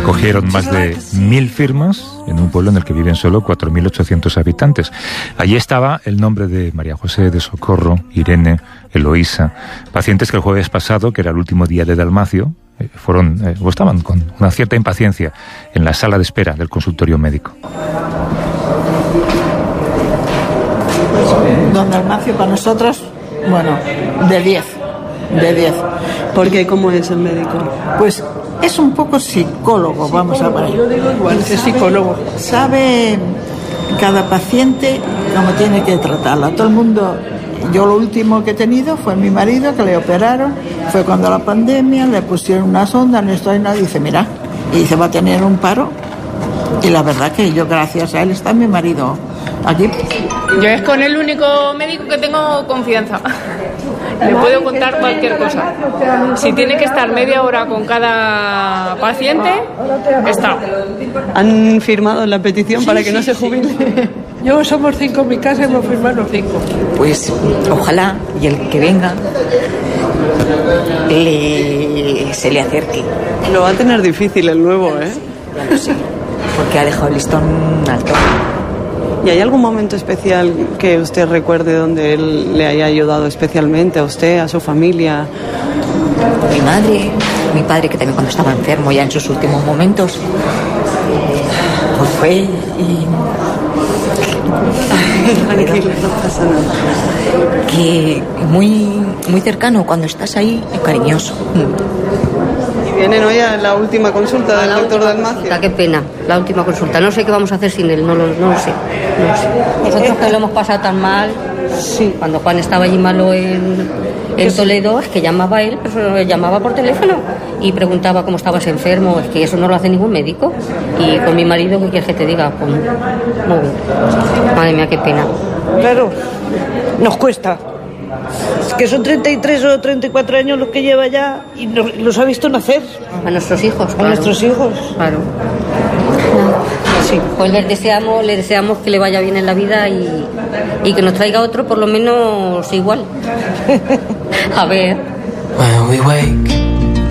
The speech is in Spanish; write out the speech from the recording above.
Recogieron más de 1.000 firmas en un pueblo en el que viven solo 4.800 habitantes. Allí estaba el nombre de María José, de Socorro, Irene, Eloísa, pacientes que el jueves pasado, que era el último día de Dalmacio, estaban con una cierta impaciencia en la sala de espera del consultorio médico. Don Dalmacio para nosotros, bueno, de 10. ¿Por qué? ¿Cómo es el médico? Pues es un poco psicólogo, vamos a ver. Yo digo igual, es psicólogo. Sabe cada paciente cómo tiene que tratarla. Todo el mundo. Yo lo último que he tenido fue mi marido, que le operaron, fue cuando la pandemia, le pusieron una sonda, dice, mira, y dice, va a tener un paro. Y la verdad que yo, gracias a él, está mi marido aquí. Yo es con el único médico que tengo confianza. Le puedo contar cualquier cosa. Si tiene que estar media hora con cada paciente, está. ¿Han firmado la petición para que no se jubile? Yo somos 5 en mi casa y hemos firmado 5. Pues ojalá y el que venga se le acerque. Lo va a tener difícil el nuevo, ¿eh? Ya lo sé, porque ha dejado el listón alto. ¿Y hay algún momento especial que usted recuerde donde él le haya ayudado especialmente a usted, a su familia? Mi madre, mi padre, que también cuando estaba enfermo ya en sus últimos momentos, pues fue y... Tranquilo, no pasa nada. Que muy cercano, cuando estás ahí, es cariñoso. Y vienen hoy a la última consulta del doctor Dalmacio. Qué pena, la última consulta. No sé qué vamos a hacer sin él, no lo sé. Nosotros que lo hemos pasado tan mal, sí. Cuando Juan estaba allí malo en Toledo, es que llamaba él, pero llamaba por teléfono y preguntaba cómo estabas enfermo. Es que eso no lo hace ningún médico. Y con mi marido, ¿qué quieres que te diga? Pues, muy bien. Madre mía, qué pena. Claro, nos cuesta. Es que son 33 o 34 años los que lleva ya y los ha visto nacer. A nuestros hijos, claro. A nuestros hijos. Claro. Sí. Pues le deseamos que le vaya bien en la vida y que nos traiga otro por lo menos igual. A ver. When we wake